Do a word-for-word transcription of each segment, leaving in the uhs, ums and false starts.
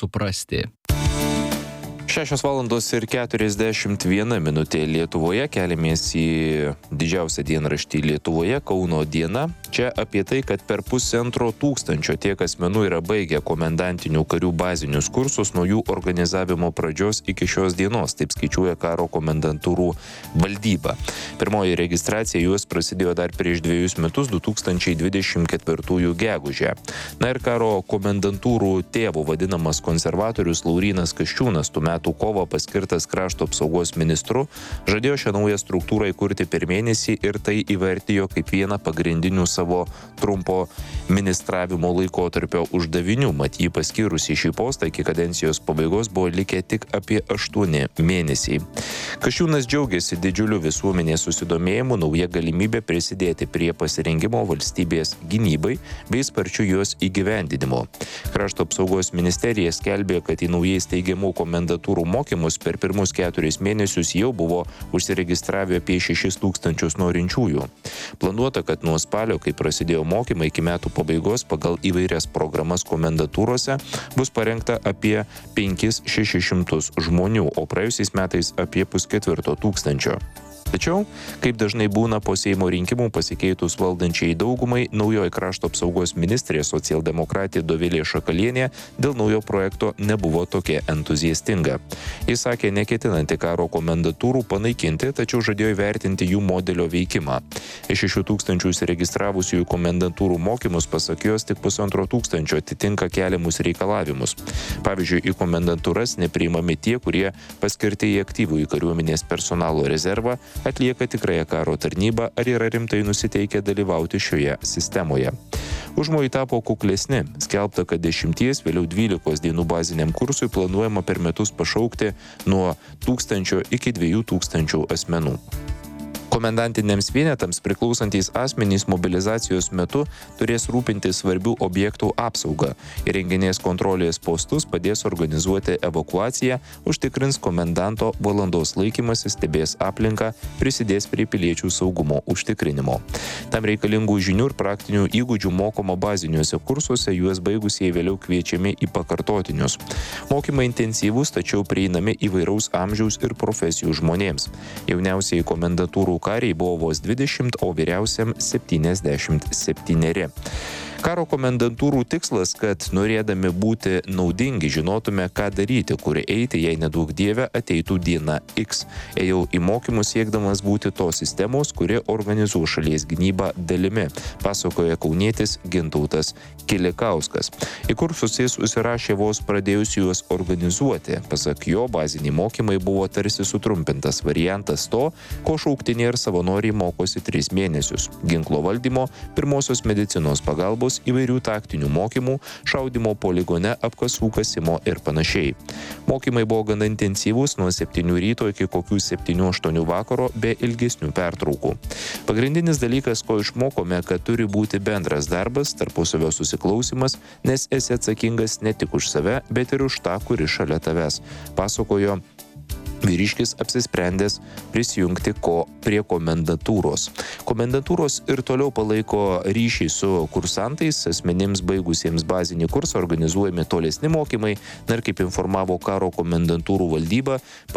suprasti. Šešios valandos ir keturiasdešimt viena minutė Lietuvoje, keliamės į didžiausią dienraštį Lietuvoje, Kauno diena. Čia apie tai, kad per pusantro tūkstančio tiek asmenų yra baigę komendantinių karių bazinius kursus nuo jų organizavimo pradžios iki šios dienos, taip skaičiuoja karo komendantūrų valdyba. Pirmoji registracija juos prasidėjo dar prieš dviejus metus, du tūkstančiai dvidešimt ketvirtųjų gegužę. Na ir karo komendantūrų tėvu vadinamas konservatorius Laurynas Kasčiūnas, tų metų kovą paskirtas krašto apsaugos ministru, žadėjo šią naują struktūrą įkurti per mėnesį ir tai įvertijo kaip vieną pagrindinių savo trumpo ministravimo laikotarpio uždavinių. Mat jį paskyrus į šį postą iki kadencijos pabaigos buvo likę tik apie aštuoni mėnesiai. Kasčiūnas džiaugiasi didžiuliu visuomenės susidomėjimu, nauja galimybė prisidėti prie pasirengimo valstybės gynybai bei sparčių jos įgyvendinimo. Krašto apsaugos ministerija skelbė, kad į naujai steigiamų komendatūrų mokymus per pirmus keturis mėnesius jau buvo užsiregistravę apie šešis tūkstančius norinčiųjų. Planuota, kad nuo spalio, kai prasidėjo mokymai, iki metų pabaigos pagal įvairias programas komendatūrose bus parengta apie penkis šešis šimtus žmonių, o praėjusiais metais apie pusketvirto tūkstančio. Tačiau, kaip dažnai būna po Seimo rinkimų pasikeitus valdančiai daugumai, naujoji krašto apsaugos ministrė socialdemokratė Dovilė Šakalienė dėl naujo projekto nebuvo tokia entuziastinga. Jis sakė, neketinanti karo komendatūrų panaikinti, tačiau žadėjo įvertinti jų modelio veikimą. Iš šešių tūkstančių įsiregistravusiųjų komendantūrų mokymus, pasak jos, tik pusantro tūkstančio atitinka keliamus reikalavimus. Pavyzdžiui, į komendantūras nepriimami tie, kurie paskirti į aktyvų į kariuomenės personalo rezervą, atlieka tikrąją karo tarnybą ar yra rimtai nusiteikę dalyvauti šioje sistemoje. Užmojai tapo kuklesni. Skelbta, kad dešimties, vėliau dvylikos dienų baziniam kursui planuojama per metus pašaukti nuo tūkstančio iki dviejų tūkstančių asmenų. Komendantiniams vienetams priklausantys asmenys mobilizacijos metu turės rūpintis svarbių objektų apsaugą. Įrenginės kontrolės postus, padės organizuoti evakuaciją, užtikrins komendanto valandos laikymąsi, stebės aplinką, prisidės prie piliečių saugumo užtikrinimo. Tam reikalingų žinių ir praktinių įgūdžių mokoma baziniuose kursuose, juos baigusieji vėliau kviečiami į pakartotinius. Mokymai intensyvūs, tačiau prieinami įvairaus amžiaus ir profesijų žmonėms. Jauniausiai komendantūrų kariai buvo vos dvidešimt, o vyriausiam septyniasdešimt septyneri. Karo komendantūrų tikslas, kad norėdami būti naudingi, žinotume, ką daryti, kur eiti, jei nedaug dieve ateitų diena X. Ėjau į mokymus siekdamas būti tos sistemos, kuri organizuoja šalies gynybą dalimi, pasakoja kaunietis Gintautas Kilikauskas. Į kursus jis užsirašė vos pradėjus juos organizuoti. Pasak jo, baziniai mokymai buvo tarsi sutrumpintas variantas to, ko šauktiniai ir savanoriai mokosi tris mėnesius. Ginklo valdymo, pirmosios medicinos pagalbos, įvairių taktinių mokymų, šaudimo poligone, apkasų kasimo ir panašiai. Mokymai buvo gana intensyvūs nuo septynių ryto iki kokių septynių aštuonių vakaro be ilgesnių pertraukų. Pagrindinis dalykas, ko išmokome, kad turi būti bendras darbas, tarpusavio susiklausimas, nes esi atsakingas ne tik už save, bet ir už tą, kuris šalia tavęs, pasakojo vyriškis apsisprendęs prisijungti ko prie komendantūros. Komendantūros ir toliau palaiko ryšį su kursantais, asmenims baigusiems bazinį kursą organizuojami tolesni mokymai. Na ir kaip informavo karo komendantūrų valdyba,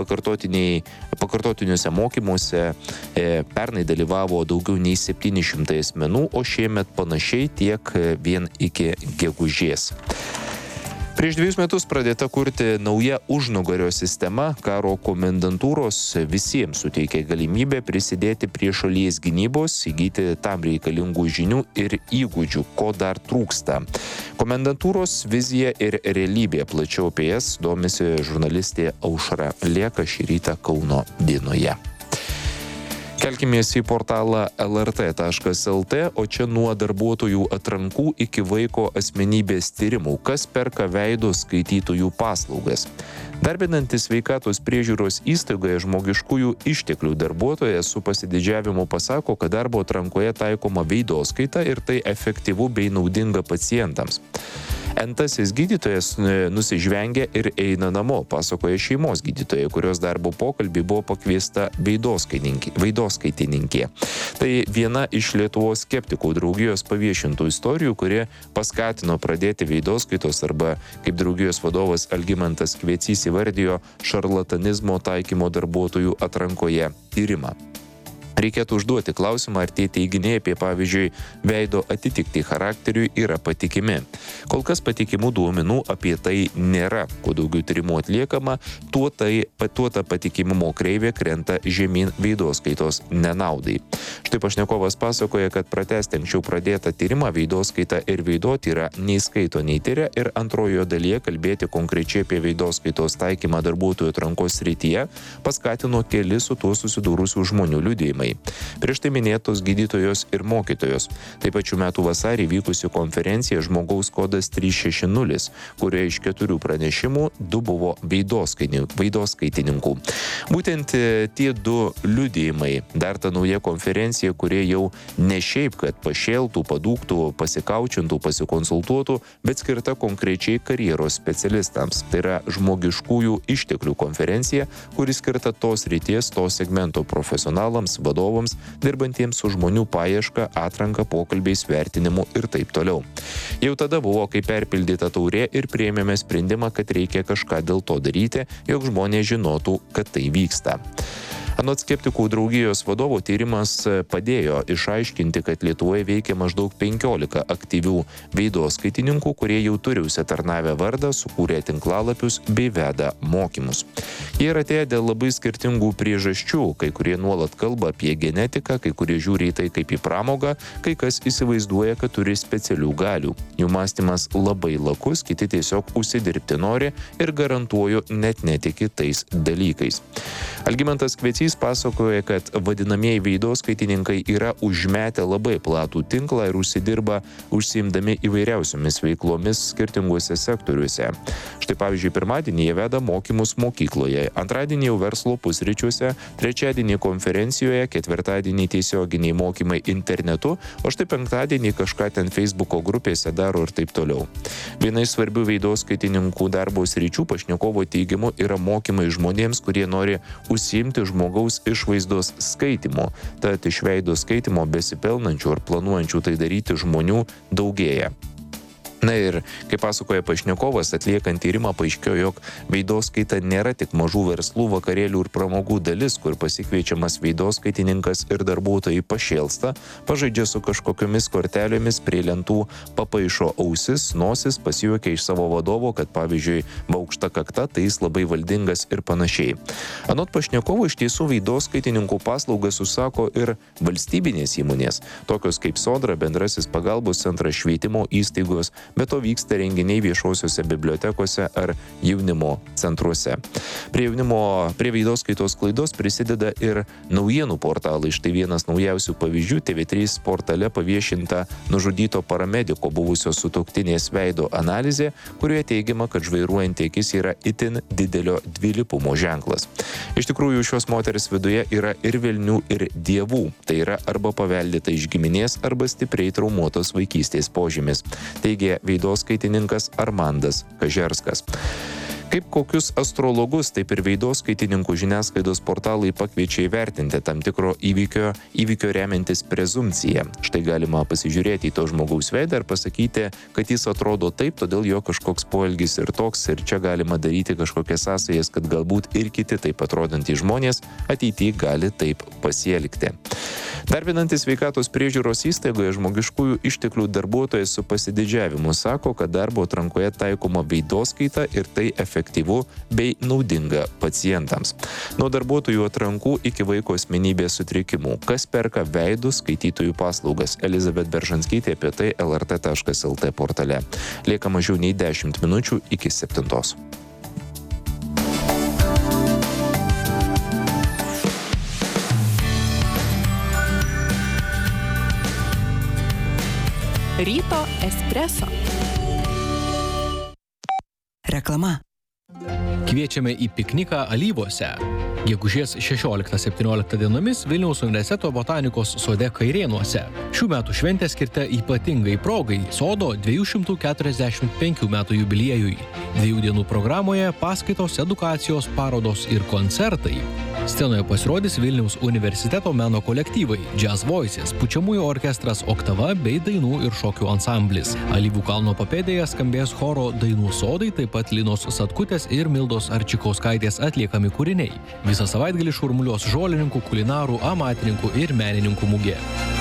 pakartotiniuose mokymuose e, pernai dalyvavo daugiau nei septyni šimtai asmenų, o šiemet panašiai tiek vien iki gegužės. Prieš dviejus metus pradėta kurti nauja užnugario sistema. Karo komendantūros visiems suteikia galimybę prisidėti prie šalies gynybos, įgyti tam reikalingų žinių ir įgūdžių, ko dar trūksta. Komendantūros vizija ir realybė, plačiau apie jas domisi žurnalistė Aušra Lėka šį rytą Kauno dienoje. Kelkimės į portalą L R T taškas L T, o čia nuo darbuotojų atrankų iki vaiko asmenybės tyrimų, kas perka veido skaitytojų paslaugas. Darbinantis sveikatos priežiūros įstaigoje žmogiškųjų išteklių darbuotojas su pasididžiavimu pasako, kad darbo atrankoje taikoma veidoskaita ir tai efektyvu bei naudinga pacientams. Entasis gydytojas nusižvengia ir eina namo, pasakoja šeimos gydytoja, kurios darbo pokalbį buvo pakviesta vaidoskaitininkė. Tai viena iš Lietuvos skeptikų draugijos paviešintų istorijų, kurie paskatino pradėti vaidoskaitos arba, kaip draugijos vadovas Algimantas Kvecys įvardijo, šarlatanizmo taikymo darbuotojų atrankoje tyrimą. Reikėtų užduoti klausimą, ar tie teiginiai apie, pavyzdžiui, veido atitikti charakteriui yra patikimi. Kol kas patikimų duomenų apie tai nėra. Kuo daugiau tyrimų atliekama, tuo, tai, tuo ta patikimumo kreivė krenta žemyn veidoskaitos nenaudai. Štai pašnekovas pasakoja, kad pratęsti anksčiau pradėtą tyrimą veidoskaita ir veidotyra nei skaito, nei tyria ir antrojoje dalyje kalbėti konkrečiai apie veidoskaitos taikymą darbuotojų atrankos srityje paskatino keli su tuo susidūrusių žmonių liudijimai. Prieš tai minėtos gydytojos ir mokytojos. Taip pat šių metų vasarį vykusi konferencija Žmogaus kodas trys šeši nulis, kurioje iš keturių pranešimų du buvo vaidoskaitininkų. Būtent tie du liudijimai, dar ta nauja konferencija, kurie jau ne šiaip, kad pašėltų, padūktų, pasikaučintų, pasikonsultuotų, bet skirta konkrečiai karjeros specialistams. Tai yra žmogiškųjų išteklių konferencija, kuri skirta tos ryties, tos segmento profesionalams, vadovams, dirbantiems su žmonių paieška, atranka, pokalbiais, vertinimu ir taip toliau. Jau tada buvo kaip perpildyta taurė ir priėmėme sprendimą, kad reikia kažką dėl to daryti, jog žmonės žinotų, kad tai vyksta. Anot skeptikų draugijos vadovo tyrimas padėjo išaiškinti, kad Lietuvoje veikia maždaug penkiolika aktyvių veidoskaitininkų, kurie jau turi užsitarnavę vardą, sukūrė tinklalapius bei veda mokymus. Jie yra atėję dėl labai skirtingų priežasčių, kai kurie nuolat kalba apie genetiką, kai kurie žiūri į tai kaip į pramogą, kai kas įsivaizduoja, kad turi specialių galių. Jų mąstymas labai lakus, kiti tiesiog užsidirbti nori ir garantuoju net netiki tais dalykais. Algimantas Kvecys pasakoja, kad vadinamieji veidoskaitininkai yra užmetę labai platų tinklą ir užsidirba užsiimdami įvairiausiomis veiklomis skirtinguose sektoriuose. Štai pavyzdžiui, pirmadienį jie veda mokymus mokykloje, antradienį jau verslo pusryčiuose, trečiadienį konferencijoje, ketvirtadienį tiesioginiai mokymai internetu, o štai penktadienį kažką ten Facebooko grupėse daro ir taip toliau. Viena iš svarbių veidoskaitininkų darbo sričių pašnekovo teigimu yra mokymai žmonėms, kurie nori užsiimti žmogaus išvaizdos skaitimu. Tad iš veido skaitimo besipelnančių ar planuojančių tai daryti žmonių daugėja. Na ir, kaip pasakoja pašnekovas, atliekant tyrimą paaiškėjo, jog veidoskaita nėra tik mažų verslų, vakarėlių ir pramogų dalis, kur pasikviečiamas veidoskaitininkas ir darbuotojai pašėlsta, pažaidžia su kažkokiomis kortelėmis prie lentų, papaišo ausis, nosis, pasijuokia iš savo vadovo, kad pavyzdžiui, baukšta kakta, tai jis labai valdingas ir panašiai. Anot pašnekovo, iš tiesų veidoskaitininkų paslaugas užsako ir valstybinės įmonės, tokios kaip Sodra, Bendrasis pagalbos centras, švietimo įstaigos, bet to vyksta renginiai viešosiuose bibliotekose ar jaunimo centruose. Prie jaunimo, prie veidoskaitos klaidos prisideda ir naujienų portalai. Štai vienas naujausių pavyzdžių T V trys portale paviešinta nužudyto paramediko buvusios sutuoktinės veido analizė, kurioje teigiama, kad žvairuojant akis yra itin didelio dvilypumo ženklas. Iš tikrųjų, šios moters viduje yra ir velnių, ir dievų. Tai yra arba paveldėta iš giminės, arba stipriai traumuotos vaikystės požymis, teigė veidoskaitininkas Armandas Kažerskas. Kaip kokius astrologus, taip ir veidoskaitininkų žiniasklaidos portalai pakviečia įvertinti tam tikro įvykio, įvykio remiantis prezumciją. Štai galima pasižiūrėti į to žmogaus veidą ir pasakyti, kad jis atrodo taip, todėl jo kažkoks poelgis ir toks, ir čia galima daryti kažkokias sąsajas, kad galbūt ir kiti taip atrodantys žmonės ateityje gali taip pasielgti. Darbinantis sveikatos priežiūros įstaigoje žmogiškųjų išteklių darbuotojas su pasididžiavimu sako, kad darbo atrankoje taikoma veidoskaita ir tai efektyvu bei naudinga pacientams. Nuo darbuotojų atrankų iki vaiko asmenybės sutrikimų. Kas perka veidų skaitytojų paslaugas? Elizabet Beržanskytė apie tai L R T taškas L T portale. Lieka mažiau nei dešimt minučių iki septintos. Ryto espreso. Reklama. Kviečiame į pikniką Alyvuose. Gegužės šešioliktą septynioliktą dienomis Vilniaus universiteto botanikos sode Kairėnuose. Šių metų šventė skirta ypatingai progai sodo dviejų šimtų keturiasdešimt penkių metų jubiliejui. Dviejų dienų programoje paskaitos, edukacijos, parodos ir koncertai. Scenoje pasirodys Vilniaus universiteto meno kolektyvai Jazz Voices, pučiamųjų orkestras Oktava bei dainų ir šokių ansamblis. Alyvų kalno papėdėje skambės choro Dainų sodai, taip pat Linos Satkutės ir Mildos Arčikauskaitės atliekami kūriniai. Visą savaitgalį šurmuliuos žolininkų, kulinarų, amatininkų ir menininkų mugė.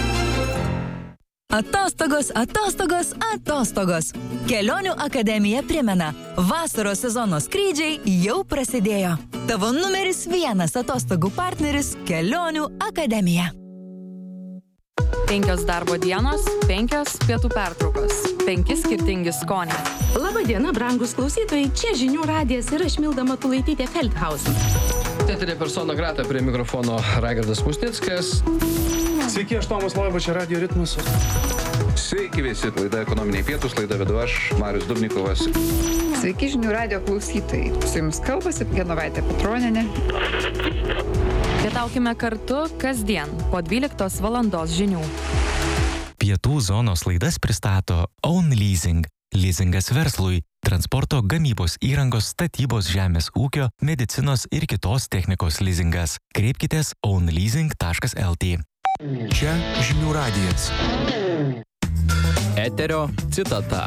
Atostogos, atostogos, atostogos. Kelionių akademija primena, vasaros sezono skrydžiai jau prasidėjo. Tavo numeris vienas atostogų partneris – Kelionių akademija. Penkios darbo dienos, penkios pietų pertraukos, penki skirtingi skoniai. Labadiena, brangus klausytojai, čia Žinių radijas ir aš Milda Matulaitytė Feldhausen. Teterė persona grata, prie mikrofono Raigardas Musnickas. Sveiki, aš Tomas Loiba, čia Radio Ritmas. Sveiki visi, laida Ekonominiai pietūs, laidą vedu aš, Marius Dubnikovas. Sveiki, Žinių radijo klausytojai. Su jums kalbasi Genovaitė Petronienė. Pietaukime kartu kasdien po dvyliktos valandos žinių. Pietų zonos laidas pristato Own Leasing. Leasingas verslui, transporto, gamybos įrangos, statybos, žemės ūkio, medicinos ir kitos technikos leasingas. Kreipkitės own leasing taškas el tė. Čia Žinių radijas. Eterio citata.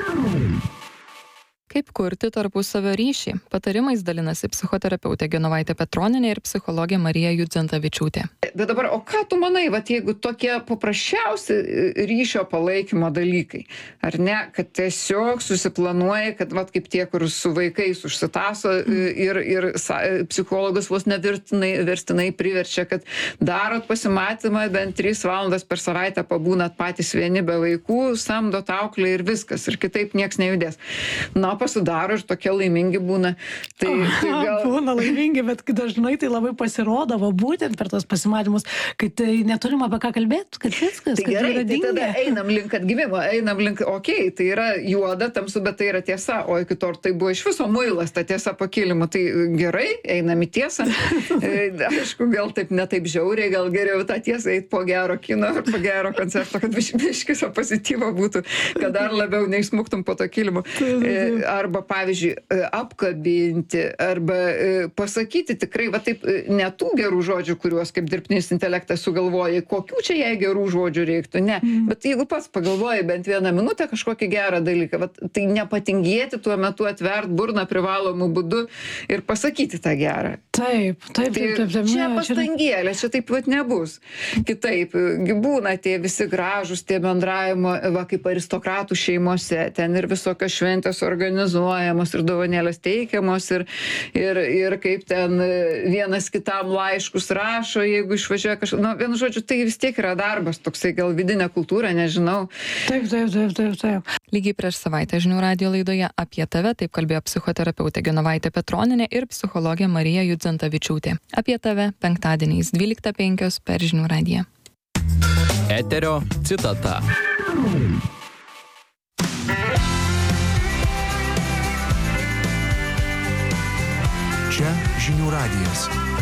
Kaip kurti tarpusavio ryšį? Patarimais dalinasi psichoterapeutė Genovaitė Petronienė ir psichologė Marija Judzentavičiūtė. Bet dabar, o ką tu manai, vat, jeigu tokie paprasčiausi ryšio palaikymo dalykai, ar ne, kad tiesiog susiplanuoja, kad vat, kaip tie, kur su vaikais užsitaso ir, ir psichologas vos neverstinai verstinai priverčia, kad darot pasimatymą bent tris valandas per savaitę, pabūnat patys vieni be vaikų, samdot auklę ir viskas, ir kitaip nieks nejudės. Na, pasidaro ir tokie laimingi būna. Tai, tai gal... Būna laimingi, bet dažnai tai labai pasirodavo būtent per tos pasimatymus, kai tai neturim apie ką kalbėti, kad viskas, tai kad gerai, yra tai dingę. tada einam link atgimimo, einam link, okei, okay, tai yra juoda, tamsu, bet tai yra tiesa, o iki to tai buvo iš viso muilas, ta tiesa pakilimu, tai gerai, einam į tiesą. Aišku, gal taip ne taip žiauriai, gal geriau tą tiesą eit po gero kino ar po gero koncerto, kad biškiso pozityvo būtų, kad dar labiau neišsmuktum po to kilimu. Arba, pavyzdžiui, apkabinti, arba pasakyti tikrai, va taip, ne tų gerų žodžių, kuriuos kaip dirbtinis intelektas sugalvoja, kokių čia jai gerų žodžių reiktų, ne. Mm. Bet jeigu pats pagalvoji bent vieną minutę kažkokį gerą dalyką, va, tai nepatingėti tuo metu atvert burną privalomų būdu ir pasakyti tą gerą. Taip, taip, taip, taip, taip. Čia pastangėlė, čia taip pat nebus. Kitaip, būna tie visi gražus, tie bendravimo, va, kaip aristokratų šeimose, ten ir visokios šventės organizuojamos ir dovanėlės teikiamos ir, ir, ir kaip ten vienas kitam laiškus rašo, jeigu išvažiuoja kažkas. Nu, vienu žodžiu, tai vis tiek yra darbas, toksai gal vidinė kultūra, nežinau. Taip, taip, taip, taip, taip. Lygiai prieš savaitę Žinių radijo laidoje Apie tave taip kalbėjo psichoterapeutė Genovaitė Petronienė ir psichologė Marija Judzentavičiūtė. Apie tave penktadieniais dvyliktą penkios per Žinių radiją. Eterio citata. Čia Žinių radijas.